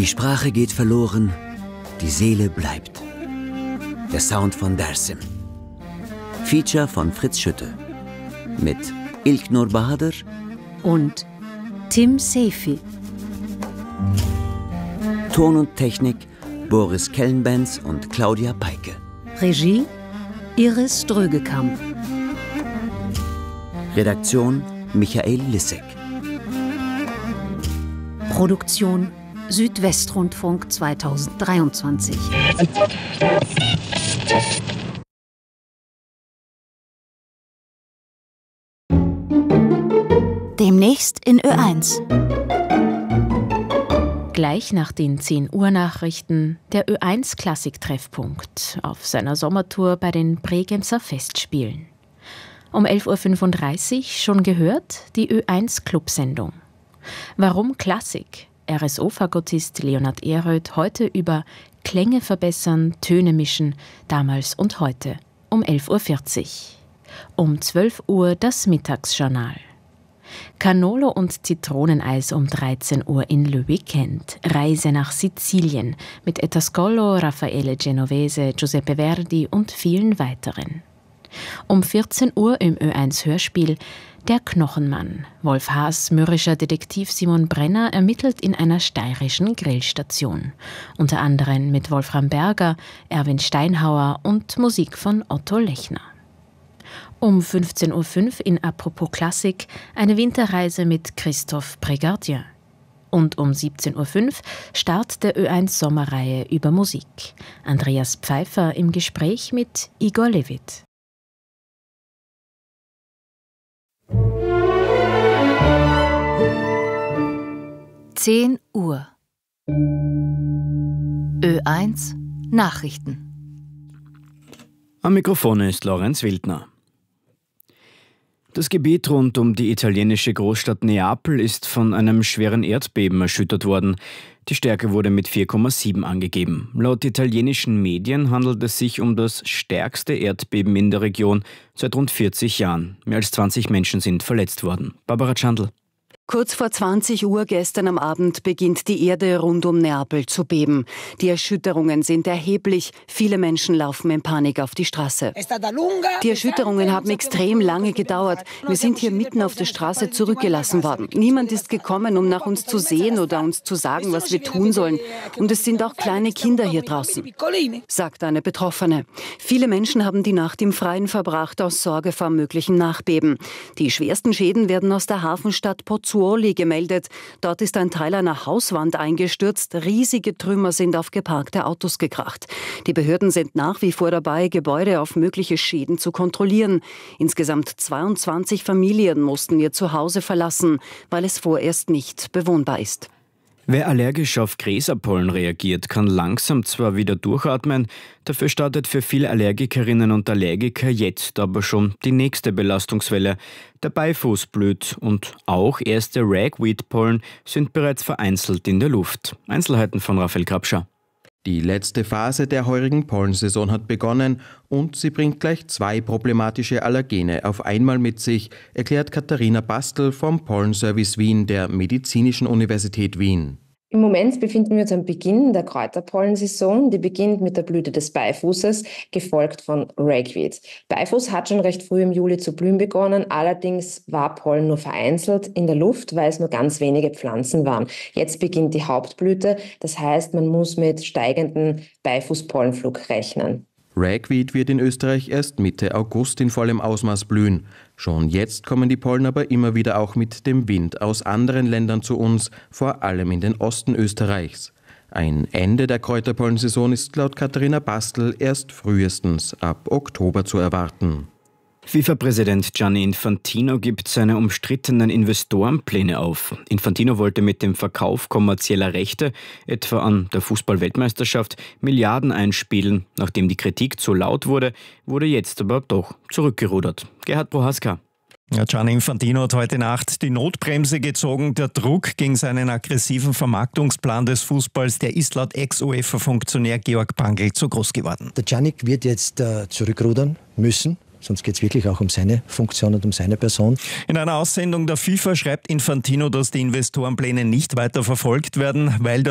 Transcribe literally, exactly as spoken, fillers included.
Die Sprache geht verloren, die Seele bleibt. Der Sound von Dersim. Feature von Fritz Schütte. Mit İlknur Bahadır und Tim Seyfi. Ton und Technik Boris Kellenbenz und Claudia Peike. Regie Iris Drögekamp. Redaktion Michael Lissek. Produktion Südwestrundfunk zweitausenddreiundzwanzig. Demnächst in Ö eins. Gleich nach den zehn Uhr Nachrichten der Ö eins Klassik-Treffpunkt auf seiner Sommertour bei den Bregenzerr Festspielen. Um elf Uhr fünfunddreißig schon gehört die Ö eins Clubsendung. Warum Klassik? R S O-Fagottist Leonhard Ehröth heute über Klänge verbessern, Töne mischen, damals und heute. Um elf Uhr vierzig. Um zwölf Uhr das Mittagsjournal. Cannolo und Zitroneneis um dreizehn Uhr in Le Weekend. Reise nach Sizilien mit Etascollo, Raffaele Genovese, Giuseppe Verdi und vielen weiteren. Um vierzehn Uhr im Ö eins Hörspiel Der Knochenmann. Wolf Haas' mürrischer Detektiv Simon Brenner ermittelt in einer steirischen Grillstation. Unter anderem mit Wolfram Berger, Erwin Steinhauer und Musik von Otto Lechner. Um fünfzehn Uhr fünf in Apropos Klassik eine Winterreise mit Christophe Prégardien. Und um siebzehn Uhr fünf Start der Ö eins Sommerreihe über Musik. Andreas Pfeiffer im Gespräch mit Igor Levit. zehn Uhr. Ö eins Nachrichten. Am Mikrofon ist Lorenz Wildner. Das Gebiet rund um die italienische Großstadt Neapel ist von einem schweren Erdbeben erschüttert worden. Die Stärke wurde mit vier Komma sieben angegeben. Laut italienischen Medien handelt es sich um das stärkste Erdbeben in der Region seit rund vierzig Jahren. Mehr als zwanzig Menschen sind verletzt worden. Barbara Schandl. Kurz vor zwanzig Uhr gestern am Abend beginnt die Erde rund um Neapel zu beben. Die Erschütterungen sind erheblich. Viele Menschen laufen in Panik auf die Straße. Die Erschütterungen haben extrem lange gedauert. Wir sind hier mitten auf der Straße zurückgelassen worden. Niemand ist gekommen, um nach uns zu sehen oder uns zu sagen, was wir tun sollen. Und es sind auch kleine Kinder hier draußen, sagt eine Betroffene. Viele Menschen haben die Nacht im Freien verbracht aus Sorge vor möglichen Nachbeben. Die schwersten Schäden werden aus der Hafenstadt Pozzuoli gemeldet. Dort ist ein Teil einer Hauswand eingestürzt. Riesige Trümmer sind auf geparkte Autos gekracht. Die Behörden sind nach wie vor dabei, Gebäude auf mögliche Schäden zu kontrollieren. Insgesamt zweiundzwanzig Familien mussten ihr Zuhause verlassen, weil es vorerst nicht bewohnbar ist. Wer allergisch auf Gräserpollen reagiert, kann langsam zwar wieder durchatmen, dafür startet für viele Allergikerinnen und Allergiker jetzt aber schon die nächste Belastungswelle. Der Beifuß blüht und auch erste Ragweed-Pollen sind bereits vereinzelt in der Luft. Einzelheiten von Raphael Grabscher. Die letzte Phase der heurigen Pollensaison hat begonnen und sie bringt gleich zwei problematische Allergene auf einmal mit sich, erklärt Katharina Bastel vom Pollenservice Wien der Medizinischen Universität Wien. Im Moment befinden wir uns am Beginn der Kräuterpollensaison. Die beginnt mit der Blüte des Beifußes, gefolgt von Ragweed. Beifuß hat schon recht früh im Juli zu blühen begonnen, allerdings war Pollen nur vereinzelt in der Luft, weil es nur ganz wenige Pflanzen waren. Jetzt beginnt die Hauptblüte, das heißt, man muss mit steigendem Beifußpollenflug rechnen. Ragweed wird in Österreich erst Mitte August in vollem Ausmaß blühen. Schon jetzt kommen die Pollen aber immer wieder auch mit dem Wind aus anderen Ländern zu uns, vor allem in den Osten Österreichs. Ein Ende der Kräuterpollensaison ist laut Katharina Bastel erst frühestens ab Oktober zu erwarten. FIFA-Präsident Gianni Infantino gibt seine umstrittenen Investorenpläne auf. Infantino wollte mit dem Verkauf kommerzieller Rechte, etwa an der Fußball-Weltmeisterschaft, Milliarden einspielen. Nachdem die Kritik zu laut wurde, wurde jetzt aber doch zurückgerudert. Gerhard Prohaska. Ja, Gianni Infantino hat heute Nacht die Notbremse gezogen. Der Druck gegen seinen aggressiven Vermarktungsplan des Fußballs, der ist laut Ex-UEFA-Funktionär Georg Bangl zu groß geworden. Der Gianni wird jetzt äh, zurückrudern müssen. Sonst geht es wirklich auch um seine Funktion und um seine Person. In einer Aussendung der FIFA schreibt Infantino, dass die Investorenpläne nicht weiter verfolgt werden, weil